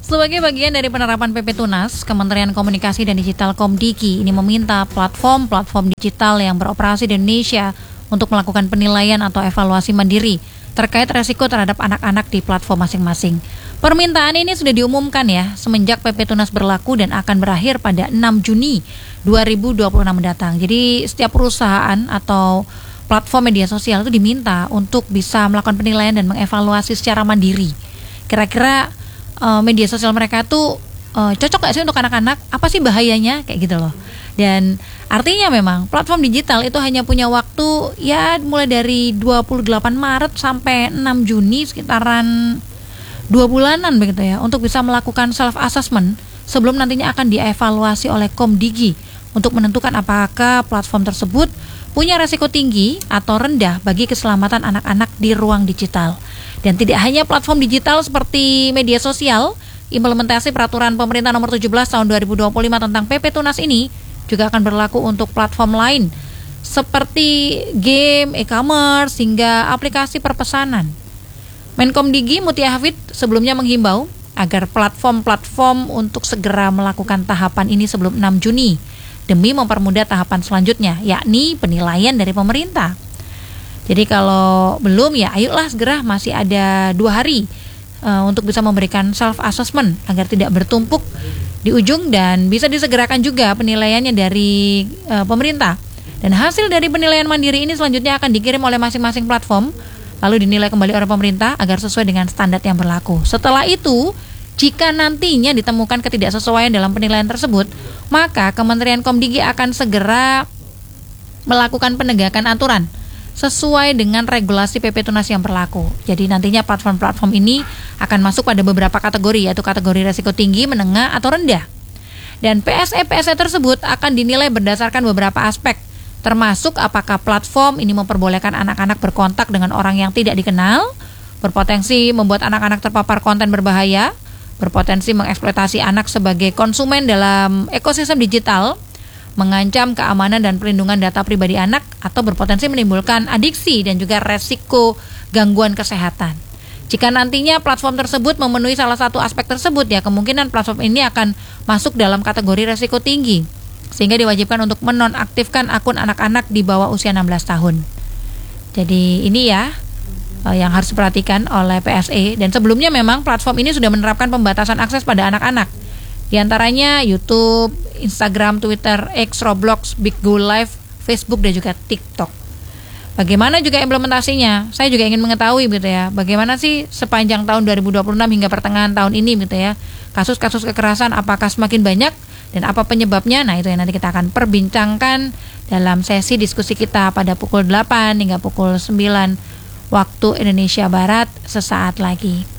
Sebagai bagian dari penerapan PP Tunas, Kementerian Komunikasi dan Digital Komdiki ini meminta platform digital yang beroperasi di Indonesia untuk melakukan penilaian atau evaluasi mandiri terkait resiko terhadap anak-anak di platform masing-masing. Permintaan ini sudah diumumkan ya semenjak PP Tunas berlaku dan akan berakhir pada 6 Juni 2026 mendatang. Jadi setiap perusahaan atau platform media sosial itu diminta untuk bisa melakukan penilaian dan mengevaluasi secara mandiri. Kira-kira media sosial mereka tuh cocok gak sih untuk anak-anak? Apa sih bahayanya? Kayak gitu loh. Dan artinya memang platform digital itu hanya punya waktu ya mulai dari 28 Maret sampai 6 Juni sekitaran 2 bulanan begitu ya untuk bisa melakukan self assessment sebelum nantinya akan dievaluasi oleh Komdigi untuk menentukan apakah platform tersebut punya resiko tinggi atau rendah bagi keselamatan anak-anak di ruang digital. Dan tidak hanya platform digital seperti media sosial, implementasi peraturan pemerintah nomor 17 tahun 2025 tentang PP Tunas ini juga akan berlaku untuk platform lain seperti game, e-commerce, hingga aplikasi perpesanan. Menkomdigi Mutia Hafid sebelumnya menghimbau agar platform-platform untuk segera melakukan tahapan ini sebelum 6 Juni demi mempermudah tahapan selanjutnya, yakni penilaian dari pemerintah. Jadi kalau belum ya ayolah segera, masih ada 2 hari untuk bisa memberikan self-assessment agar tidak bertumpuk di ujung dan bisa disegerakan juga penilaiannya dari pemerintah. Dan hasil dari penilaian mandiri ini selanjutnya akan dikirim oleh masing-masing platform lalu dinilai kembali oleh pemerintah agar sesuai dengan standar yang berlaku. Setelah itu, jika nantinya ditemukan ketidaksesuaian dalam penilaian tersebut, maka Kementerian Komdigi akan segera melakukan penegakan aturan sesuai dengan regulasi PP Tunas yang berlaku. Jadi nantinya platform-platform ini akan masuk pada beberapa kategori, yaitu kategori risiko tinggi, menengah, atau rendah. Dan PSE tersebut akan dinilai berdasarkan beberapa aspek, termasuk apakah platform ini memperbolehkan anak-anak berkontak dengan orang yang tidak dikenal, berpotensi membuat anak-anak terpapar konten berbahaya, berpotensi mengeksploitasi anak sebagai konsumen dalam ekosistem digital, mengancam keamanan dan perlindungan data pribadi anak, atau berpotensi menimbulkan adiksi dan juga resiko gangguan kesehatan. Jika nantinya platform tersebut memenuhi salah satu aspek tersebut, ya kemungkinan platform ini akan masuk dalam kategori resiko tinggi, sehingga diwajibkan untuk menonaktifkan akun anak-anak di bawah usia 16 tahun. Jadi ini ya yang harus diperhatikan oleh PSE. Dan sebelumnya memang platform ini sudah menerapkan pembatasan akses pada anak-anak, di antaranya YouTube, Instagram, Twitter, X, Roblox, Big Go Live, Facebook, dan juga TikTok. Bagaimana juga implementasinya? Saya juga ingin mengetahui gitu ya, bagaimana sih sepanjang tahun 2026 hingga pertengahan tahun ini gitu ya, kasus-kasus kekerasan apakah semakin banyak dan apa penyebabnya? Nah, itu yang nanti kita akan perbincangkan dalam sesi diskusi kita pada pukul 8 hingga pukul 9 waktu Indonesia Barat sesaat lagi.